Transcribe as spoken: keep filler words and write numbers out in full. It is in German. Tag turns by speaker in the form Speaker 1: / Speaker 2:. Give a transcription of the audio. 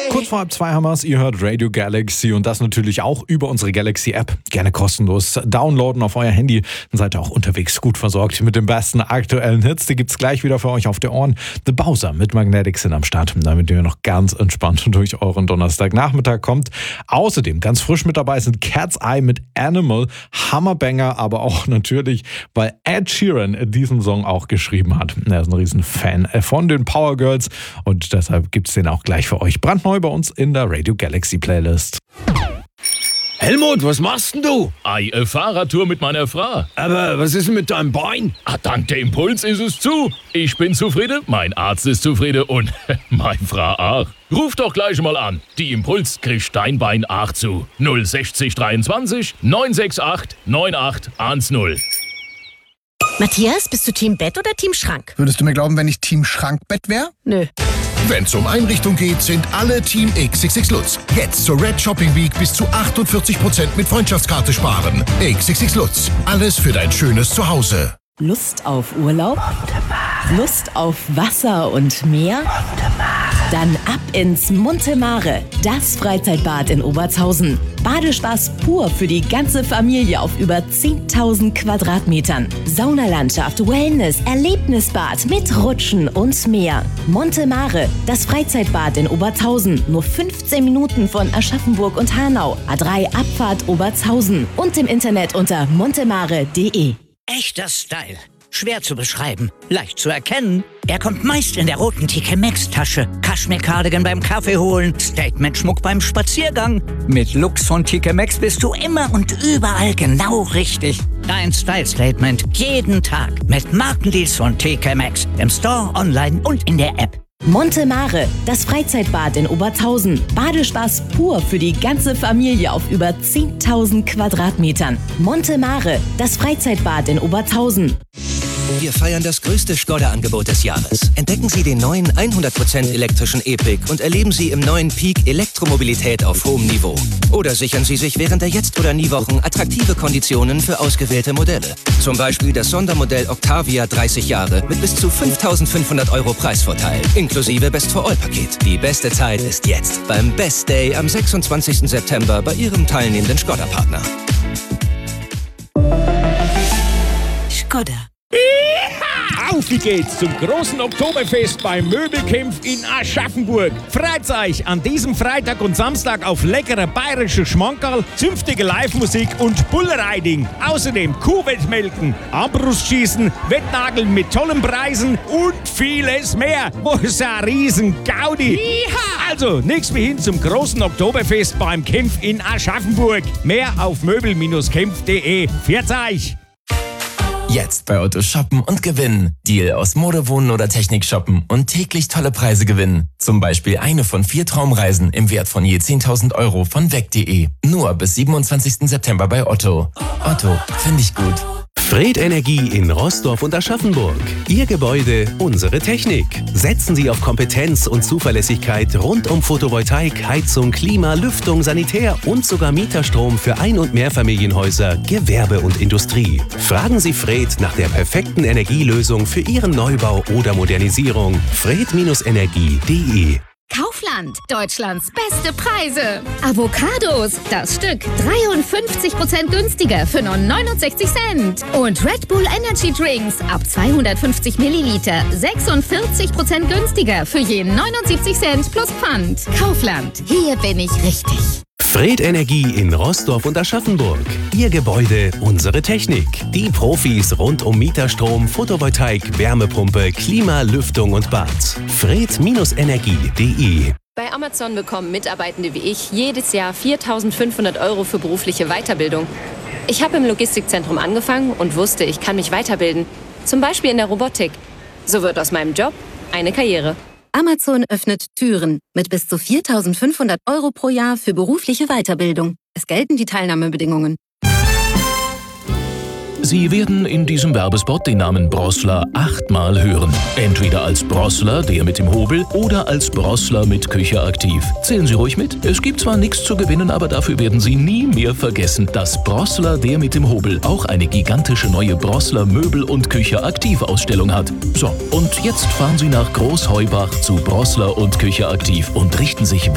Speaker 1: Kurz vor halb zwei haben wir's. Ihr hört Radio Galaxy und das natürlich auch über unsere Galaxy-App. Gerne kostenlos downloaden auf euer Handy. Dann seid ihr auch unterwegs gut versorgt mit den besten aktuellen Hits. Die gibt's gleich wieder für euch auf der Ohren. The Bowser mit Magnetic sind am Start, damit ihr noch ganz entspannt durch euren Donnerstagnachmittag kommt. Außerdem ganz frisch mit dabei sind Cat's Eye mit Animal. Hammerbanger, aber auch natürlich, weil Ed Sheeran diesen Song auch geschrieben hat. Er ist ein riesen Fan von den Power Girls und deshalb gibt's den auch gleich für euch brandneu bei uns in der Radio Galaxy Playlist.
Speaker 2: Helmut, was machst denn du?
Speaker 3: Ei, eine Fahrradtour mit meiner Frau.
Speaker 2: Aber was ist denn mit deinem Bein?
Speaker 3: Ah, dank der Impuls ist es zu. Ich bin zufrieden, mein Arzt ist zufrieden und meine Frau auch. Ruf doch gleich mal an. Die Impuls kriegt dein Bein auch zu. null sechzig dreiundzwanzig neun sechs acht neun acht eins null.
Speaker 4: Matthias, bist du Team Bett oder Team Schrank?
Speaker 5: Würdest du mir glauben, wenn ich Team Schrankbett wäre?
Speaker 4: Nö.
Speaker 6: Wenn's um Einrichtung geht, sind alle Team X X X Lutz. Jetzt zur Red Shopping Week bis zu achtundvierzig Prozent mit Freundschaftskarte sparen. X X X Lutz. Alles für dein schönes Zuhause.
Speaker 7: Lust auf Urlaub? Lust auf Wasser und Meer? Dann ab ins Monte Mare, das Freizeitbad in Obertshausen. Badespaß pur für die ganze Familie auf über zehntausend Quadratmetern. Saunalandschaft, Wellness, Erlebnisbad mit Rutschen und mehr. Monte Mare, das Freizeitbad in Obertshausen. Nur fünfzehn Minuten von Aschaffenburg und Hanau. A drei Abfahrt Obertshausen. Und im Internet unter montemare punkt de.
Speaker 8: Echter Style. Schwer zu beschreiben, leicht zu erkennen. Er kommt meist in der roten T K Maxx-Tasche. Kaschmir-Cardigan beim Kaffee holen, Statement-Schmuck beim Spaziergang. Mit Looks von T K Maxx bist du immer und überall genau richtig. Dein Style-Statement jeden Tag mit Markendeals von T K Maxx. Im Store, online und in der App.
Speaker 7: Monte Mare, das Freizeitbad in Obertshausen. Badespaß pur für die ganze Familie auf über zehntausend Quadratmetern. Monte Mare, das Freizeitbad in Obertshausen.
Speaker 9: Wir feiern das größte Skoda-Angebot des Jahres. Entdecken Sie den neuen hundert Prozent elektrischen E-Pick und erleben Sie im neuen Peak Elektromobilität auf hohem Niveau. Oder sichern Sie sich während der Jetzt- oder Nie-Wochen attraktive Konditionen für ausgewählte Modelle. Zum Beispiel das Sondermodell Octavia dreißig Jahre mit bis zu fünftausendfünfhundert Euro Preisvorteil, inklusive Best-for-All-Paket. Die beste Zeit ist jetzt beim Best Day am sechsundzwanzigsten September bei Ihrem teilnehmenden Skoda-Partner.
Speaker 4: Skoda.
Speaker 10: Auf wie geht's zum großen Oktoberfest beim Möbelkämpf in Aschaffenburg. Freut euch an diesem Freitag und Samstag auf leckerer bayerischer Schmankerl, zünftige Live-Musik und Bullriding. Außerdem Kuhwettmelken, Armbrustschießen, Wettnageln mit tollen Preisen und vieles mehr. Wo ist ein riesen Gaudi? Yeeha! Also, nichts wie hin zum großen Oktoberfest beim Kämpf in Aschaffenburg. Mehr auf möbel kämpf punkt de. Pfiat euch!
Speaker 11: Jetzt bei Otto shoppen und gewinnen. Deal aus Mode, Wohnen oder Technik shoppen und täglich tolle Preise gewinnen. Zum Beispiel eine von vier Traumreisen im Wert von je zehntausend Euro von weg punkt de. Nur bis siebenundzwanzigsten September bei Otto. Otto, finde ich gut.
Speaker 12: Fred Energie in Roßdorf und Aschaffenburg. Ihr Gebäude, unsere Technik. Setzen Sie auf Kompetenz und Zuverlässigkeit rund um Photovoltaik, Heizung, Klima, Lüftung, Sanitär und sogar Mieterstrom für Ein- und Mehrfamilienhäuser, Gewerbe und Industrie. Fragen Sie Fred nach der perfekten Energielösung für Ihren Neubau oder Modernisierung. fred Energie punkt de.
Speaker 13: Kaufland, Deutschlands beste Preise. Avocados, das Stück dreiundfünfzig Prozent günstiger für nur neunundsechzig Cent. Und Red Bull Energy Drinks ab zweihundertfünfzig Milliliter sechsundvierzig Prozent günstiger für je neunundsiebzig Cent plus Pfand. Kaufland, hier bin ich richtig.
Speaker 12: Fred Energie in Roßdorf und Aschaffenburg. Ihr Gebäude, unsere Technik. Die Profis rund um Mieterstrom, Photovoltaik, Wärmepumpe, Klima, Lüftung und Bad. fred Energie punkt de.
Speaker 14: Bei Amazon bekommen Mitarbeitende wie ich jedes Jahr viertausendfünfhundert Euro für berufliche Weiterbildung. Ich habe im Logistikzentrum angefangen und wusste, ich kann mich weiterbilden. Zum Beispiel in der Robotik. So wird aus meinem Job eine Karriere.
Speaker 15: Amazon öffnet Türen mit bis zu viertausendfünfhundert Euro pro Jahr für berufliche Weiterbildung. Es gelten die Teilnahmebedingungen.
Speaker 3: Sie werden in diesem Werbespot den Namen Brossler achtmal hören. Entweder als Brossler, der mit dem Hobel, oder als Brossler mit Küche aktiv. Zählen Sie ruhig mit. Es gibt zwar nichts zu gewinnen, aber dafür werden Sie nie mehr vergessen, dass Brossler, der mit dem Hobel, auch eine gigantische neue Brossler Möbel- und Küche aktiv Ausstellung hat. So, und jetzt fahren Sie nach Großheubach zu Brossler und Küche aktiv und richten sich